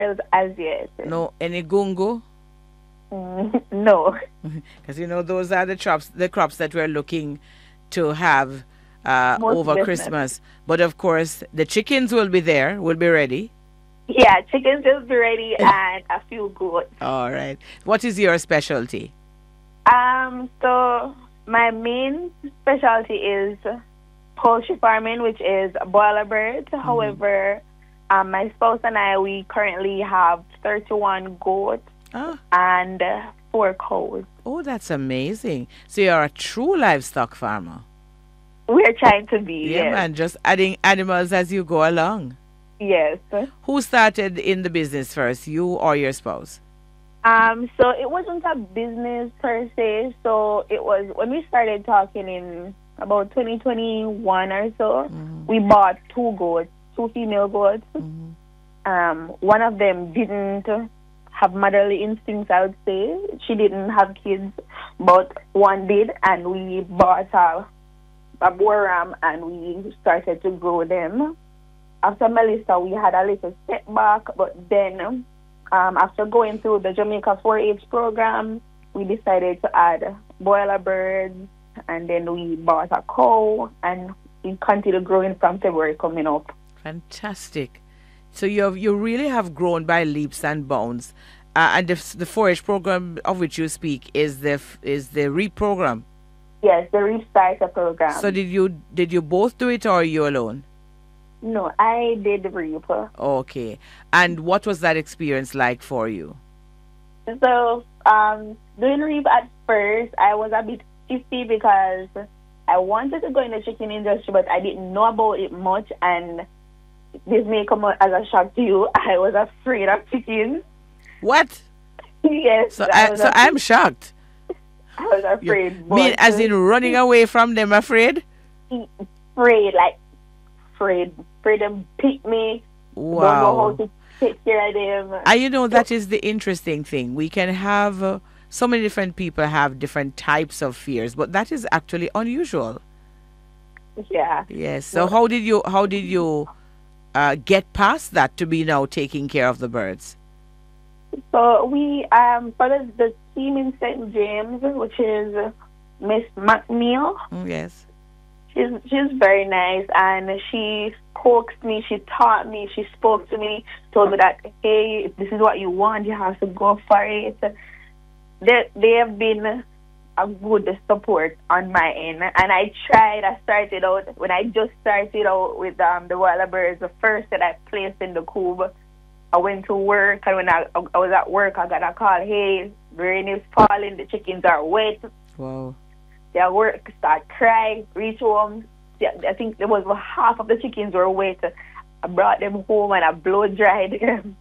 as yet. No, any gungo? No. Because you know those are the crops that we're looking to have Most over definitely. Christmas. But of course, the chickens will be there, will be ready. Yeah, chickens will be ready and a few goats. All right. What is your specialty? So my main specialty is poultry farming, which is broiler birds. Mm-hmm. However, my spouse and I, we currently have 31 goats Ah, and 4 cows. oh, that's amazing. So you're a true livestock farmer. We're trying to be, Yeah, yes. man, just adding animals as you go along. Yes. Who started in the business first, you or your spouse? So it wasn't a business per se. So it was when we started talking in about 2021 or so, Mm-hmm. we bought 2 goats, 2 female goats. Mm-hmm. One of them didn't have motherly instincts, I would say. She didn't have kids, but one did, and we bought a boar ram and we started to grow them. After Melissa, we had a little setback, but then after going through the Jamaica 4-H program, we decided to add boiler birds, and then we bought a cow, and we continued growing from February coming up. Fantastic. So you really have grown by leaps and bounds. And the 4-H program of which you speak is the REAP program. Yes, the Restarter So program. did you both do it or you alone? No, I did the Reaper. Okay. And what was that experience like for you? So, doing Reap at first, I was a bit iffy because I wanted to go in the chicken industry, but I didn't know about it much. And this may come as a shock to you. I was afraid of chickens. What? Yes, So I'm shocked. I was You afraid, mean but as in running away from them afraid? afraid, like afraid them pick me. Don't know how Wow. to take care of them. And you know that is the interesting thing. We can have so many different people have different types of fears, but that is actually unusual. Yeah. Yes. So how did you get past that to be now taking care of the birds? So we for the team in St. James, which is Miss McNeil. Yes. She's very nice, and she coaxed me, she taught me, she spoke to me, told me that, hey, if this is what you want, you have to go for it. They have been a good support on my end, and I started out when I just started out with the Walla Birds. The first that I placed in the coop, I went to work, and when I was at work, I got a call, hey, rain is falling, the chickens are wet. Wow. Their work start crying, reach home. I think there was half of the chickens were wet. I brought them home and I blow dried them,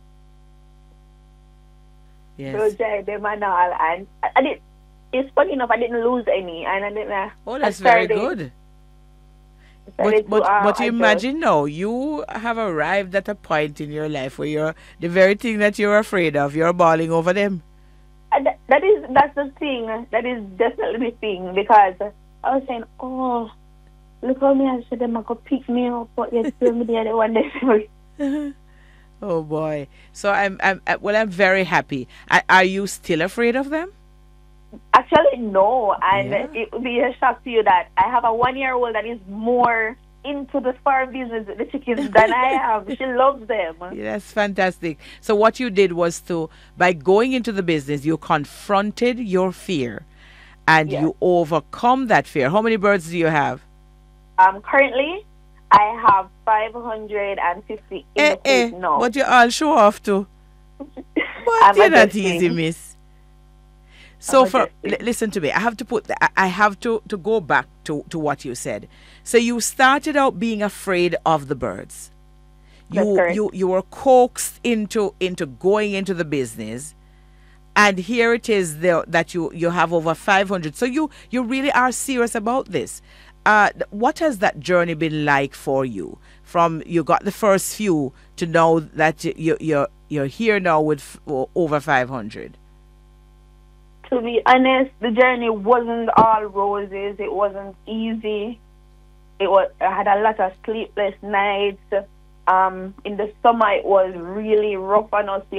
blow Yes. dried them and all. And I did. It's funny enough, I didn't lose any, and I didn't. Oh, I that's very started, good. But started to but but you adjust. imagine now you have arrived at a point in your life where you're the very thing that you're afraid of, you're bawling over them. And that's the thing. That is definitely the thing because I was saying, oh, look how me I said them I could pick me up, but you still me the other one day. Oh boy. So I'm very happy. Are you still afraid of them? Actually, no. And Yeah. it would be a shock to you that I have a 1-year-old that is more into the farm business, the chickens, than I am. She loves them. Yeah, that's fantastic. So what you did was by going into the business, you confronted your fear and Yes. you overcome that fear. How many birds do you have? Currently, I have 550 in the coop now. But you all show off too. But I'm you're not easy, adjusting. miss. I'm So adjusting. listen to me. I have to I have to go back to what you said. So you started out being afraid of the birds. That's correct. You were coaxed into going into the business, and here it is there that you have over 500. So you really are serious about this. What has that journey been like for you? From you got the first few to know that you're here now with over 500. To be honest, the journey wasn't all roses. It wasn't easy. I had a lot of sleepless nights. In the summer, it was really rough on us.